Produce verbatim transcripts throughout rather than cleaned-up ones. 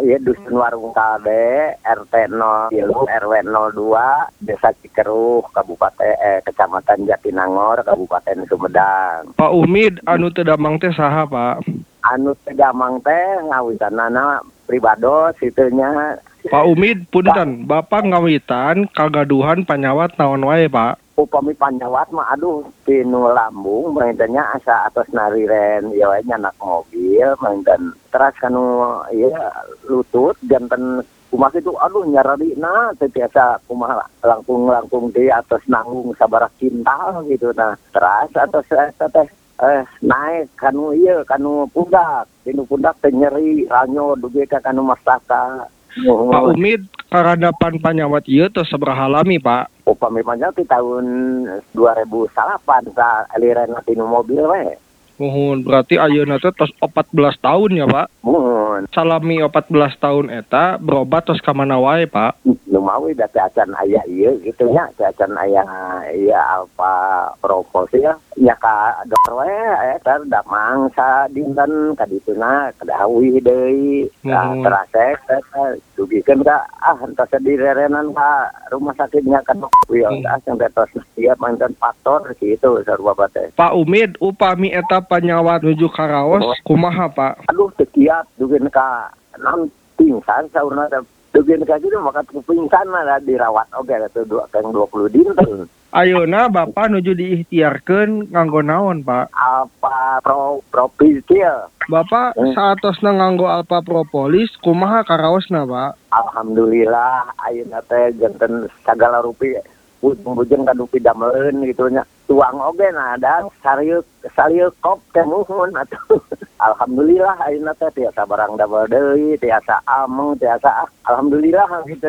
ya dusun Warung Kalbe, R T nol R W nol dua, Desa Cikeruh, Kabupaten eh, Kecamatan Jatinangor, Kabupaten Sumedang. Pak Umid, anu teu damang teh saha, Pak? Anu teu damang teh ngawitanana pribados itunya. Pak Umid, punten, Bapak ngawitan kagaduhan panyawat naon wae, Pak? Upami panyawat mah aduh tinu lambung maintennya asa atas nariren ya we nyanak mobil mainten teras kanu ieu lutut janten kumaha itu aduh nyararina teh biasa kumaha langkung-langkung di atas nanggung sabaraha kintal gitu nah teras atas eta teh eh naik kanu ieu kanu pundak tinu pundak teh nyeri ranyo dugi ka kanu mastaka. Oh. Pak Umid, karadapan panyawat ieu tos sabaraha lami, Pak? Upami panjang di tahun dua ribu delapan sa aliran tinu mobil we. Muhun, berarti ayeuna teh tos empat belas tahun ya, Pak? Muhun. Salami empat belas tahun eta berobat tos ka mana wae, Pak? Lumawi da teh acan aya ieu kitu nya, teh acan aya ieu alfa propos ya. Nya ka dokter we eta damang sa dinten ka dituna kadawi deui. Nah, terasek eta dugikeun ka ah entos direrenan ka rumah sakitnya kan ya asing betos siap mantan faktor gitu sarua teh. Pak Umid, upami eta panyawat nuju karaos oh. Kumaha, Pak? Aduh teu kiat dugeun ka naon pingsan saurna teh dugeun ka kitu maka pingsan mah dirawat oge atuh dua kang dua puluh dinten. Ayeuna Bapak nuju diikhtiarkeun nganggo naon, Pak? Alpha Pro Propiltil. Bapak hmm. saatosna nganggo Alpha Propolis kumaha karaosna, Pak? Alhamdulillah ayeuna teh janten sagala rupi bujeng kadu pidameleun gitu nya. Tuang oge nah dan sarieu sarieu kop teh muhun atuh. Alhamdulillah ayeuna teh tiasa barang damel deui, tiasa ameng, tiasa alhamdulillah gitu.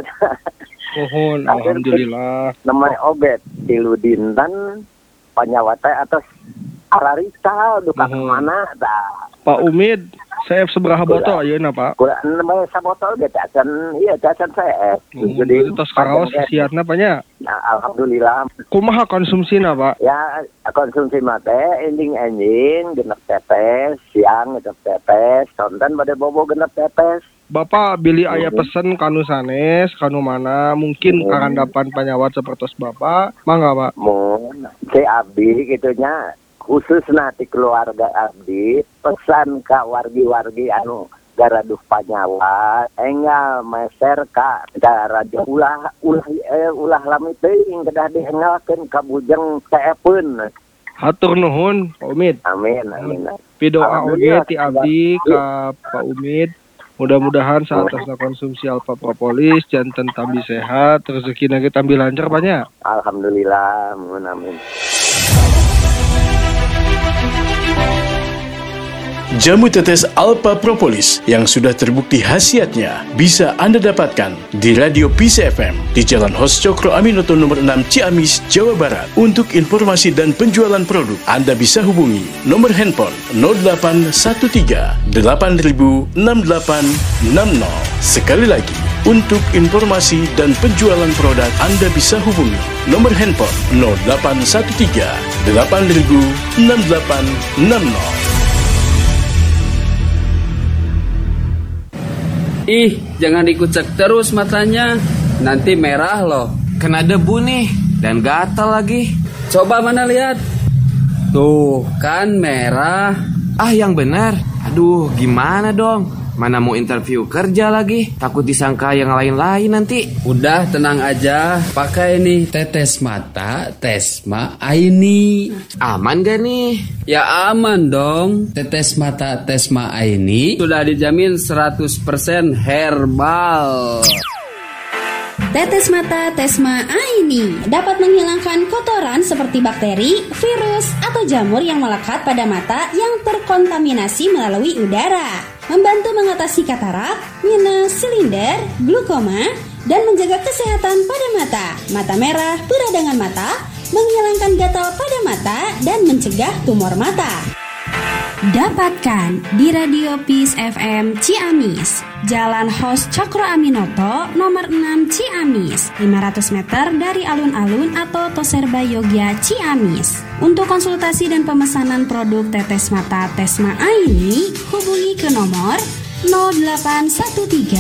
Muhun alhamdulillah. Namanya oge tilu dinten panyawat teh atas ararita duka kemana dah. Pak Umid, saya seberaha botol ayeuna, Pak? Kurang nembe sabotol ge acan iya acan saya. Jadi tos karaos siatna Pak nya. Nah, alhamdulillah. Kumaha konsumsina, Pak? Ya, konsumsi mah teh ending-ending genep tetes, siang genep tetes, sonten bade bobo genep tetes. Bapak bili aya pesen kanu sanes, kanu mana mungkin hmm. karandapan panyawat sapertos Bapak, mangga, Pak? Mun, si abdi gitunya khusus nanti keluarga abdi pesan ka wargi-wargi anu garaduh panyawat enggal meser ka radio ulah ulah eh, ulah lami teuing kedah dihengalkeun ka bujeng saepeun. Hatur nuhun Pak Umid. Amin amin. Pidoa oge ti abdi ka Pak Umid. Mudah-mudahan saat tasna konsumsi Alpha Propolis janten tambi sehat, rezekina ge tambi lancar Pak nya. Alhamdulillah, amin. Jamu tetes Alpha Propolis yang sudah terbukti khasiatnya bisa Anda dapatkan di Radio Peace F M di Jalan Hos Cokro Aminoto nomor enam Ciamis, Jawa Barat. Untuk informasi dan penjualan produk, Anda bisa hubungi nomor handphone nol delapan satu tiga delapan nol enam delapan enam nol. Sekali lagi, untuk informasi dan penjualan produk, Anda bisa hubungi nomor handphone nol delapan satu tiga delapan nol enam delapan enam nol. Ih, jangan dikucek terus matanya. Nanti merah loh. Kena debu nih. Dan gatal lagi. Coba mana lihat. Tuh, kan merah. Ah, yang benar. Aduh, gimana dong? Mana mau interview kerja lagi? Takut disangka yang lain-lain nanti. Udah, tenang aja. Pakai nih tetes mata Tesma Aini. Aman gak nih? Ya aman dong. Tetes mata Tesma Aini sudah dijamin seratus persen herbal. Tetes mata Tesma Aini dapat menghilangkan kotoran seperti bakteri, virus, atau jamur yang melekat pada mata yang terkontaminasi melalui udara. Membantu mengatasi katarak, minus, silinder, glukoma, dan menjaga kesehatan pada mata. Mata merah, peradangan mata, menghilangkan gatal pada mata, dan mencegah tumor mata. Dapatkan di Radio Peace F M Ciamis, Jalan Hos Cokro Aminoto nomor enam Ciamis, lima ratus meter dari alun-alun atau Toserba Yogya Ciamis. Untuk konsultasi dan pemesanan produk tetes mata Tesma Aini, hubungi ke nomor nol delapan satu tiga